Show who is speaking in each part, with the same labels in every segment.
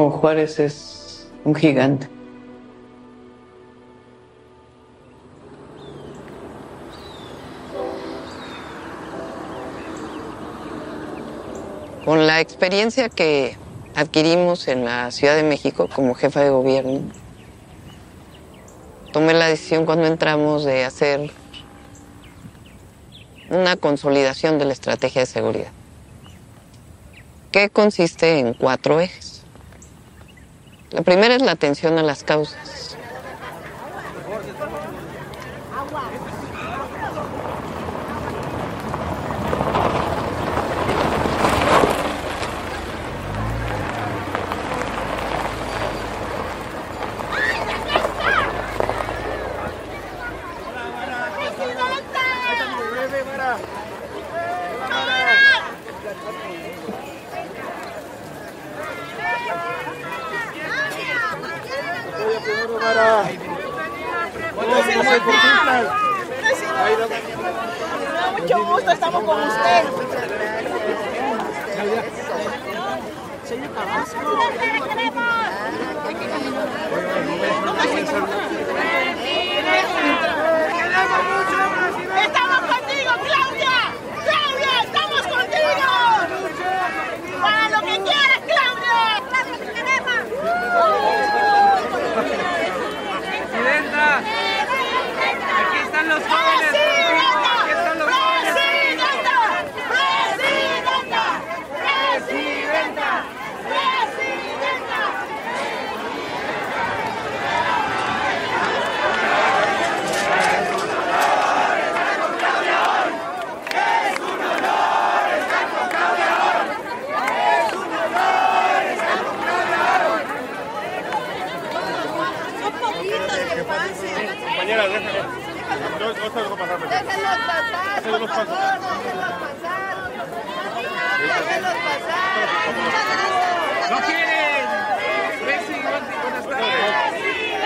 Speaker 1: No, Juárez es un gigante. Con la experiencia que adquirimos en la Ciudad de México como jefa de gobierno, tomé la decisión cuando entramos de hacer una consolidación de la estrategia de seguridad, que consiste en 4 ejes. La primera es la atención a las causas.
Speaker 2: Mucho gusto, estamos con usted. Señor Carrasco. Estamos contigo, Claudia. Claudia, estamos contigo. Para lo que quieras, Claudia.
Speaker 3: Presidenta, aquí están los jóvenes. Aquí están los jóvenes. Compañera, déjenlo. No se dejo pasar.
Speaker 2: Déjenlos pasar, por favor, déjenlos pasar.
Speaker 3: ¡No quieren! Presidente, buenas tardes.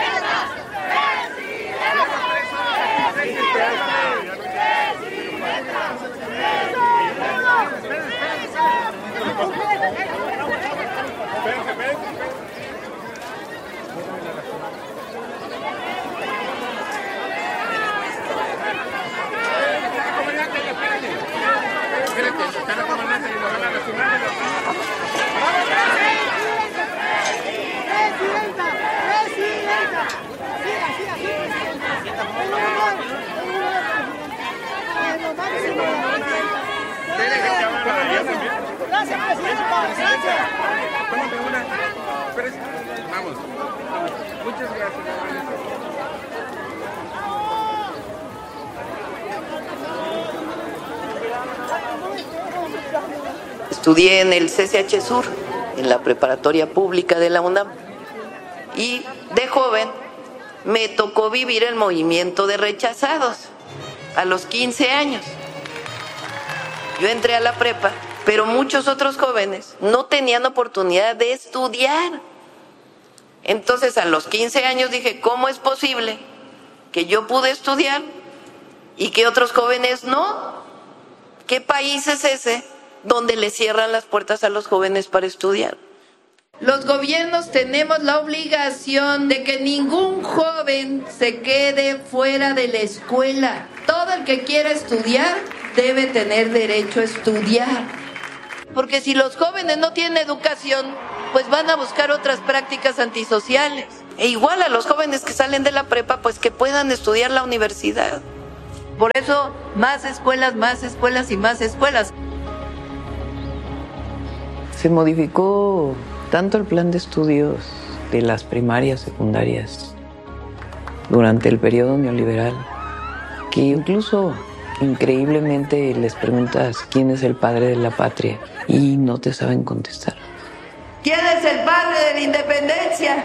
Speaker 2: Gracias, presidenta.
Speaker 3: Vamos. Muchas gracias.
Speaker 4: Estudié en el CCH Sur, en la preparatoria pública de la UNAM, y de joven me tocó vivir el movimiento de rechazados a los 15 años. Yo entré a la prepa, pero muchos otros jóvenes no tenían oportunidad de estudiar. Entonces a los 15 años dije, ¿cómo es posible que yo pude estudiar y que otros jóvenes no? ¿Qué país es ese donde le cierran las puertas a los jóvenes para estudiar? Los gobiernos tenemos la obligación de que ningún joven se quede fuera de la escuela. Todo el que quiera estudiar debe tener derecho a estudiar. Porque si los jóvenes no tienen educación, pues van a buscar otras prácticas antisociales. E igual a los jóvenes que salen de la prepa, pues que puedan estudiar la universidad. Por eso, más escuelas y más escuelas.
Speaker 1: Se modificó tanto el plan de estudios de las primarias, secundarias, durante el periodo neoliberal, que incluso increíblemente les preguntas quién es el padre de la patria y no te saben contestar.
Speaker 4: ¿Quién es el padre de la independencia?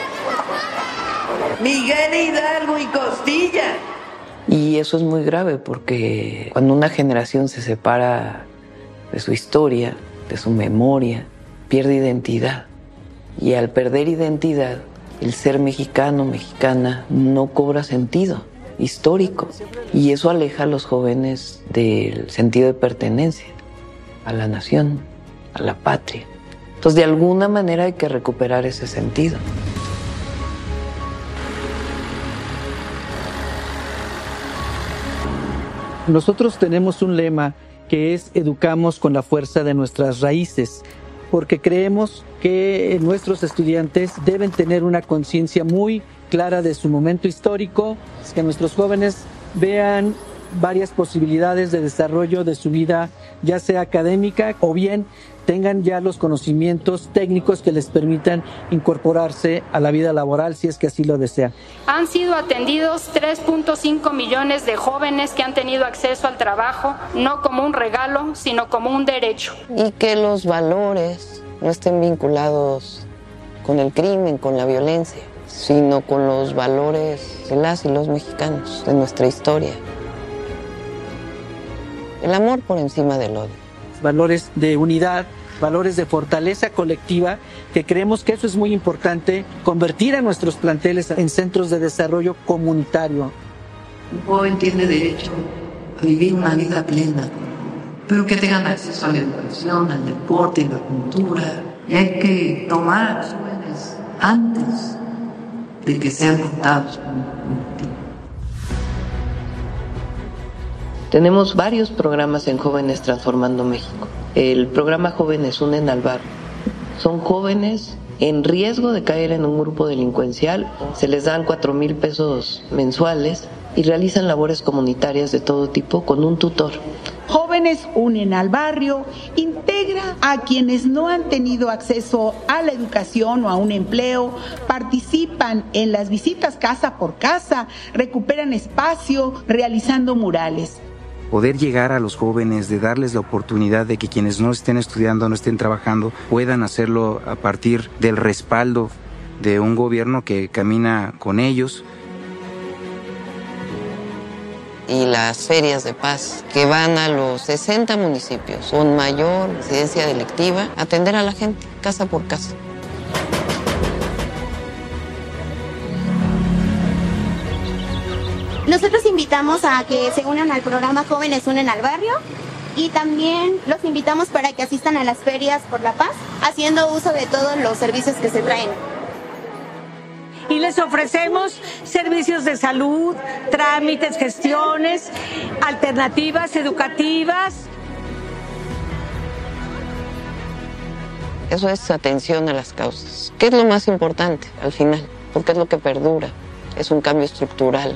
Speaker 4: Miguel Hidalgo y Costilla.
Speaker 1: Y eso es muy grave porque cuando una generación se separa de su historia, de su memoria, pierde identidad. Y al perder identidad, el ser mexicano, mexicana, no cobra sentido histórico. Y eso aleja a los jóvenes del sentido de pertenencia a la nación, a la patria. Entonces, de alguna manera hay que recuperar ese sentido.
Speaker 5: Nosotros tenemos un lema que es educamos con la fuerza de nuestras raíces, porque creemos que nuestros estudiantes deben tener una conciencia muy clara de su momento histórico, que nuestros jóvenes vean varias posibilidades de desarrollo de su vida, ya sea académica o bien tengan ya los conocimientos técnicos que les permitan incorporarse a la vida laboral si es que así lo desean.
Speaker 6: Han sido atendidos 3.5 millones de jóvenes que han tenido acceso al trabajo, no como un regalo, sino como un derecho.
Speaker 1: Y que los valores no estén vinculados con el crimen, con la violencia, sino con los valores de las y los mexicanos, de nuestra historia. El amor por encima del odio.
Speaker 5: Valores de unidad, valores de fortaleza colectiva, que creemos que eso es muy importante, convertir a nuestros planteles en centros de desarrollo comunitario.
Speaker 4: Un joven tiene derecho a vivir una vida plena, pero que tengan acceso a la educación, al deporte, a la cultura. Y hay que tomar a los jóvenes antes de que sean contados como colectivo. Tenemos varios programas en Jóvenes Transformando México. El programa Jóvenes Unen al Barrio. Son jóvenes en riesgo de caer en un grupo delincuencial. Se les dan 4,000 pesos mensuales y realizan labores comunitarias de todo tipo con un tutor.
Speaker 7: Jóvenes Unen al Barrio integra a quienes no han tenido acceso a la educación o a un empleo, participan en las visitas casa por casa, recuperan espacio realizando murales.
Speaker 8: Poder llegar a los jóvenes, de darles la oportunidad de que quienes no estén estudiando, no estén trabajando, puedan hacerlo a partir del respaldo de un gobierno que camina con ellos.
Speaker 1: Y las ferias de paz, que van a los 60 municipios con mayor incidencia delictiva, a atender a la gente, casa por casa.
Speaker 9: Nosotros invitamos a que se unan al programa Jóvenes Unen al Barrio y también los invitamos para que asistan a las ferias por la paz, haciendo uso de todos los servicios que se traen.
Speaker 10: Y les ofrecemos servicios de salud, trámites, gestiones, alternativas educativas.
Speaker 1: Eso es atención a las causas. ¿Qué es lo más importante al final? Porque es lo que perdura. Es un cambio estructural.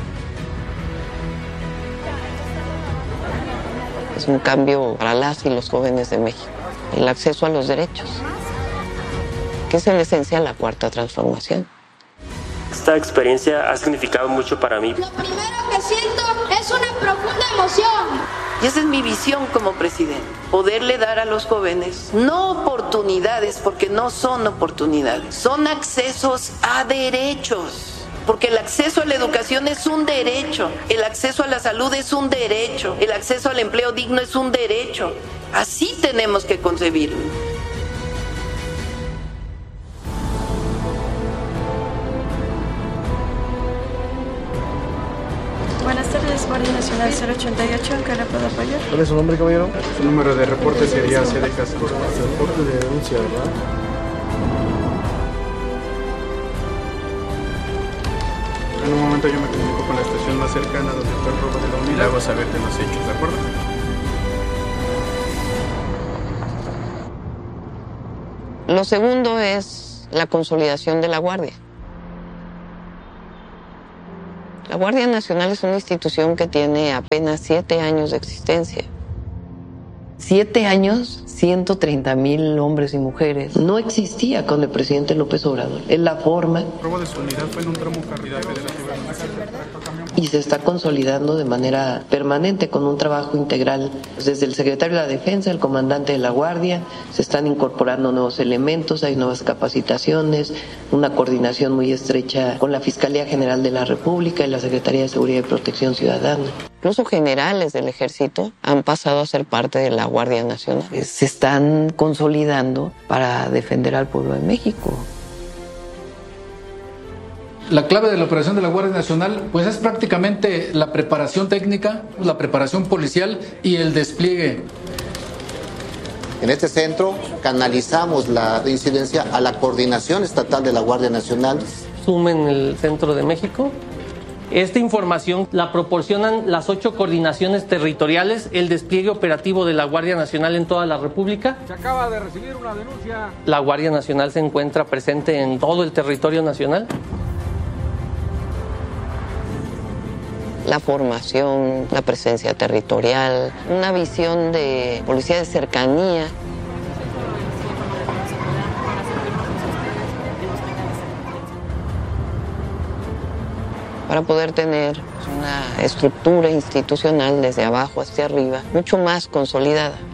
Speaker 1: Es un cambio para las y los jóvenes de México. El acceso a los derechos, que es en esencia la cuarta transformación.
Speaker 11: Esta experiencia ha significado mucho para mí.
Speaker 2: Lo primero que siento es una profunda emoción.
Speaker 4: Y esa es mi visión como presidente, poderle dar a los jóvenes no oportunidades, porque no son oportunidades, son accesos a derechos. Porque el acceso a la educación es un derecho, el acceso a la salud es un derecho, el acceso al empleo digno es un derecho. Así tenemos que concebirlo.
Speaker 12: Buenas tardes, Guardia Nacional 088, ¿en qué le puedo apoyar?
Speaker 13: ¿Cuál es su nombre, caballero?
Speaker 14: Su número de reporte sería CDK.
Speaker 13: Reporte de denuncia, ¿verdad?
Speaker 14: En un momento yo me comunico con la estación más cercana donde fue el robo de la unidad. Hago saber de los hechos, ¿de acuerdo?
Speaker 1: Lo segundo es la consolidación de la Guardia. La Guardia Nacional es una institución que tiene apenas 7 años de existencia. 7 años, 130,000 hombres y mujeres. No existía con el presidente López Obrador. Es la forma.
Speaker 14: El robo de su unidad fue en un tramo carretera federal.
Speaker 1: Y se está consolidando de manera permanente con un trabajo integral. Desde el secretario de la Defensa, el comandante de la Guardia, se están incorporando nuevos elementos, hay nuevas capacitaciones, una coordinación muy estrecha con la Fiscalía General de la República y la Secretaría de Seguridad y Protección Ciudadana. Incluso generales del Ejército han pasado a ser parte de la Guardia Nacional. Se están consolidando para defender al pueblo de México.
Speaker 15: La clave de la operación de la Guardia Nacional pues es prácticamente la preparación técnica, la preparación policial y el despliegue.
Speaker 16: En este centro canalizamos la incidencia a la Coordinación Estatal de la Guardia Nacional.
Speaker 17: En el centro de México. Esta información la proporcionan las 8 coordinaciones territoriales, el despliegue operativo de la Guardia Nacional en toda la República.
Speaker 18: Se acaba de recibir una denuncia.
Speaker 17: La Guardia Nacional se encuentra presente en todo el territorio nacional.
Speaker 1: La formación, la presencia territorial, una visión de policía de cercanía. Para poder tener una estructura institucional desde abajo hacia arriba mucho más consolidada.